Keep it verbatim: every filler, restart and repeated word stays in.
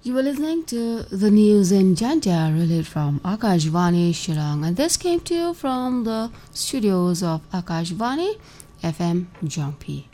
You were listening to the news in Janja relayed from Akashvani Shillong, and this came to you from the studios of Akashvani F M Jongpi.